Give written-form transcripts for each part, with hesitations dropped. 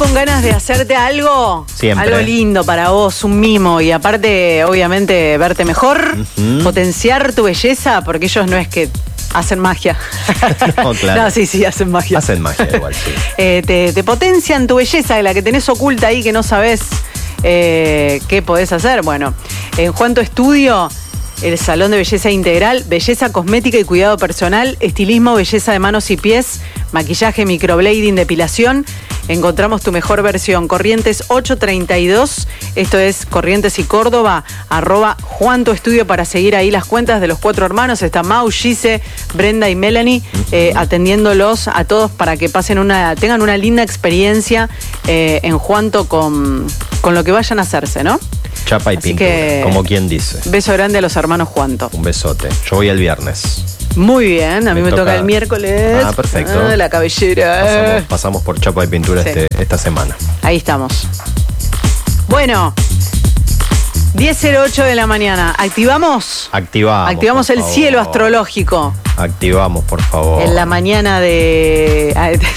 con ganas de hacerte algo? Siempre. Algo lindo para vos, un mimo. Y aparte, obviamente, verte mejor, potenciar tu belleza, porque ellos no es que hacen magia. No, claro. No, sí, hacen magia. Hacen magia igual, sí. Te potencian tu belleza, la que tenés oculta ahí, que no sabés qué podés hacer. Bueno, en Juanto Estudio, el salón de belleza integral, belleza cosmética y cuidado personal, estilismo, belleza de manos y pies, maquillaje, microblading, depilación. Encontramos tu mejor versión. Corrientes 832, esto es Corrientes y Córdoba, @Juanto Estudio para seguir ahí las cuentas de los 4 hermanos. Está Mau, Gise, Brenda y Melanie atendiéndolos a todos para que tengan una linda experiencia en Juanto con lo que vayan a hacerse, ¿no? Chapa y Así pintura, que, como quien dice. Beso grande a los hermanos Juanto. Un besote. Yo voy el viernes. Muy bien, a mí me toca el miércoles. Ah, perfecto. La cabellera. Pasamos por chapa y pintura Sí. esta semana. Ahí estamos. Bueno, 10:08 de la mañana. ¿Activamos? Activamos el por cielo favor. astrológico. Activamos, por favor. En la mañana de...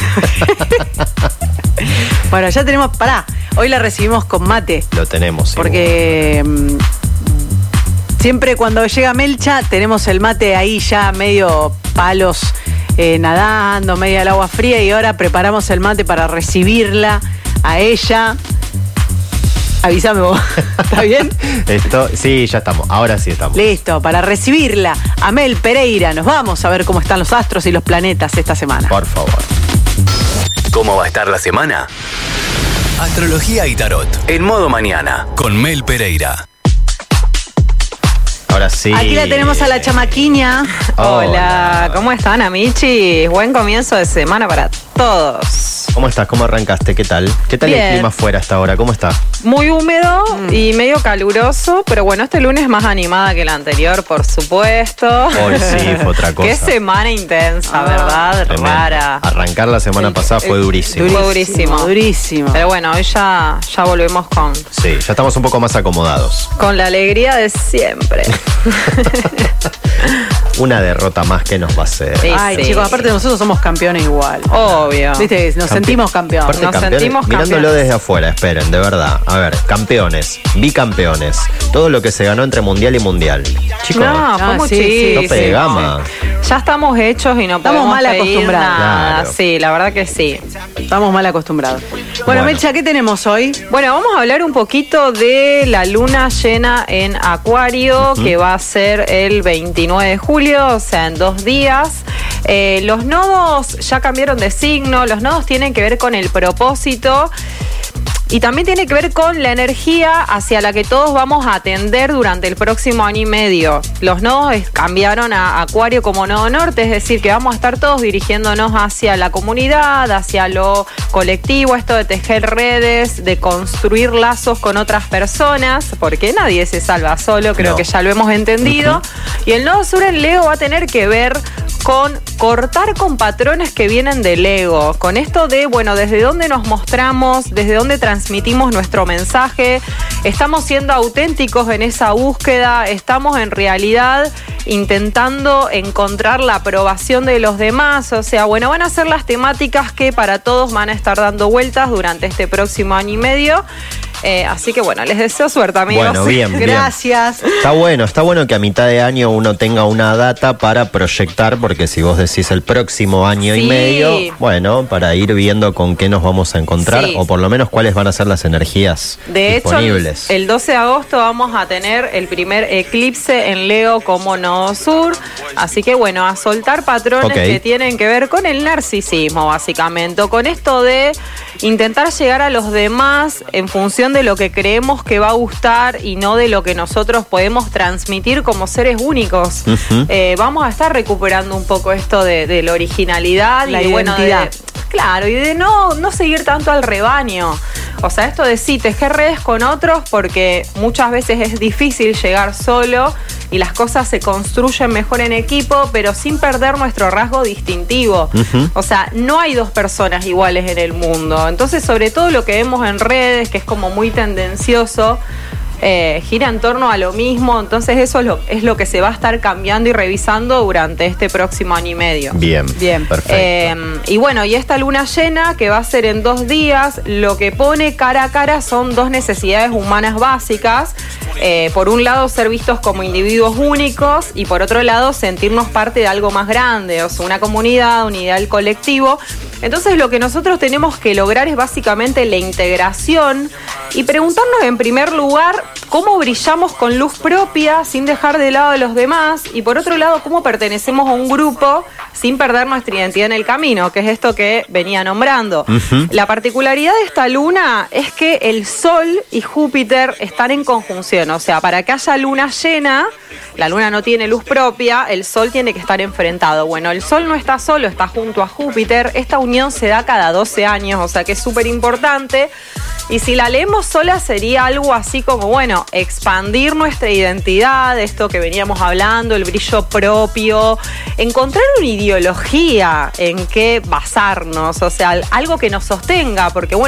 Bueno, ya tenemos... Pará, hoy la recibimos con mate. Lo tenemos. Porque siempre cuando llega Melcha tenemos el mate ahí ya medio palos nadando, media al agua fría, y ahora preparamos el mate para recibirla a ella. Avísame vos, ¿está bien? Sí, ya estamos. Ahora sí estamos. Listo, para recibirla a Mel Pereira. Nos vamos a ver cómo están los astros y los planetas esta semana. Por favor. ¿Cómo va a estar la semana? Astrología y tarot en modo mañana con Mel Pereira. Ahora sí. Aquí la tenemos a la chamaquiña. Hola, ¿cómo están, amichis? Buen comienzo de semana para todos. ¿Cómo estás? ¿Cómo arrancaste? ¿Qué tal? ¿Qué tal Bien. el clima afuera hasta ahora? ¿Cómo está? Muy húmedo y medio caluroso, pero bueno, este lunes es más animada que el anterior, por supuesto. Hoy sí, fue otra cosa. Qué semana intensa, ¿verdad? Tremendo. Rara. Arrancar la semana pasada fue durísimo. Fue durísimo. Durísimo. Pero bueno, hoy ya volvemos Sí, ya estamos un poco más acomodados. con la alegría de siempre. Una derrota más que nos va a hacer. Sí, Ay, sí. chicos, aparte nosotros somos campeones igual. Obvio. Viste, nos sentimos campeones. Aparte, Nos campeones, sentimos mirándolo campeones. desde afuera, esperen, de verdad. A ver, campeones, bicampeones, todo lo que se ganó entre mundial y mundial. Chicos, No, fue sí, muchísimo. tope de gama. Ya estamos hechos y no Estamos podemos mal pedir acostumbrados. nada. Claro. Sí, la verdad que sí. Estamos mal acostumbrados. Bueno, Bueno. Mecha, ¿qué tenemos hoy? Bueno, vamos a hablar un poquito de la luna llena en Acuario, que va a ser el 29 de julio, o sea, en 2 días. Los nodos ya cambiaron de signo, los nodos tienen que ver con el propósito. Y también tiene que ver con la energía hacia la que todos vamos a atender durante el próximo año y medio. Los nodos cambiaron a Acuario como nodo norte, es decir, que vamos a estar todos dirigiéndonos hacia la comunidad, hacia lo colectivo, esto de tejer redes, de construir lazos con otras personas, porque nadie se salva solo, creo No. que ya lo hemos entendido. Y el nodo sur en Leo va a tener que ver con cortar con patrones que vienen del ego, con esto de, bueno, desde dónde nos mostramos, desde dónde transmitimos nuestro mensaje, estamos siendo auténticos en esa búsqueda, estamos en realidad intentando encontrar la aprobación de los demás, o sea, bueno, van a ser las temáticas que para todos van a estar dando vueltas durante este próximo año y medio. Así que bueno, les deseo suerte, amigos. Bueno, bien, bien. Gracias. Está bueno que a mitad de año uno tenga una data para proyectar, porque si vos decís el próximo año y Sí. medio, bueno, para ir viendo con qué nos vamos a encontrar, Sí. o por lo menos cuáles van a ser las energías De hecho, disponibles. el 12 de agosto vamos a tener el primer eclipse en Leo como nodo sur. Así que bueno, a soltar patrones Ok. que tienen que ver con el narcisismo, básicamente. O con esto de intentar llegar a los demás en función de lo que creemos que va a gustar y no de lo que nosotros podemos transmitir como seres únicos. Ujú. Vamos a estar recuperando un poco esto de la originalidad La y bueno, identidad. claro, y de no seguir tanto al rebaño. O sea, esto de sí, tejer redes con otros, porque muchas veces es difícil llegar solo y las cosas se construyen mejor en equipo, pero sin perder nuestro rasgo distintivo. Ujú. O sea, no hay dos personas iguales en el mundo. Entonces, sobre todo lo que vemos en redes, que es como muy tendencioso, gira en torno a lo mismo, entonces eso es lo que se va a estar cambiando y revisando durante este próximo año y medio. Bien, perfecto. Y bueno, y esta luna llena, que va a ser en 2 días, lo que pone cara a cara son 2 necesidades humanas básicas. Por un lado, ser vistos como individuos únicos, y por otro lado, sentirnos parte de algo más grande, o sea, una comunidad, un ideal colectivo. Entonces, lo que nosotros tenemos que lograr es básicamente la integración y preguntarnos en primer lugar cómo brillamos con luz propia sin dejar de lado a los demás, y por otro lado, cómo pertenecemos a un grupo sin perder nuestra identidad en el camino, que es esto que venía nombrando. La particularidad de esta luna es que el Sol y Júpiter están en conjunción, o sea, para que haya luna llena, la luna no tiene luz propia, el Sol tiene que estar enfrentado. Bueno, el Sol no está solo, está junto a Júpiter, esta unión se da cada 12 años, o sea que es súper importante. Y si la leemos sola sería algo así como, bueno, expandir nuestra identidad, esto que veníamos hablando, el brillo propio, encontrar una ideología en qué basarnos, o sea, algo que nos sostenga, porque bueno,